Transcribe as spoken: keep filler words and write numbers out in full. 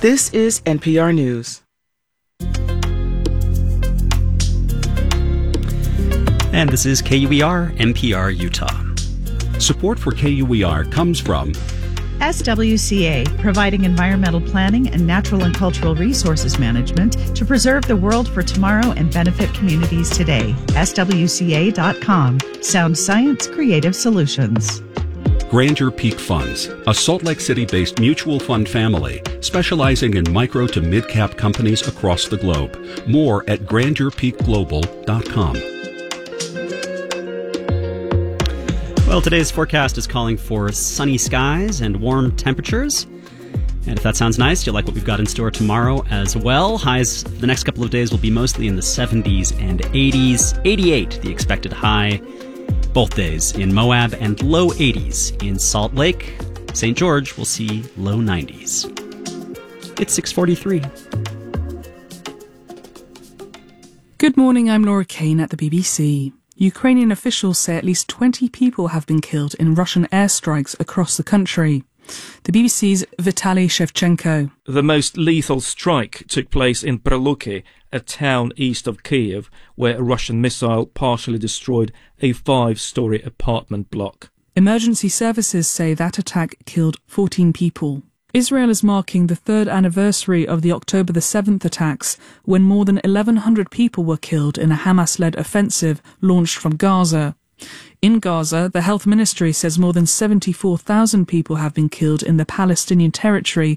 This is N P R News. And this is K U E R, N P R Utah. Support for K U E R comes from S W C A, providing environmental planning and natural and cultural resources management to preserve the world for tomorrow and benefit communities today. S W C A dot com. Sound science, creative solutions. Grandeur Peak Funds, a Salt Lake City-based mutual fund family specializing in micro to mid-cap companies across the globe. More at grandeur peak global dot com. Well, today's forecast is calling for sunny skies and warm temperatures. And if that sounds nice, you'll like what we've got in store tomorrow as well. Highs the next couple of days will be mostly in the seventies and eighties. eighty-eight, the expected high, both days in Moab, and low eighties in Salt Lake. Saint George will see low nineties. It's six forty-three. Good morning, I'm Laura Kane at the B B C. Ukrainian officials say at least twenty people have been killed in Russian airstrikes across the country. The B B C's Vitaly Shevchenko. The most lethal strike took place in Preluki, a town east of Kiev, where a Russian missile partially destroyed a five-story apartment block. Emergency services say that attack killed fourteen people. Israel is marking the third anniversary of the October the seventh attacks, when more than eleven hundred people were killed in a Hamas-led offensive launched from Gaza. In Gaza, the health ministry says more than seventy-four thousand people have been killed in the Palestinian territory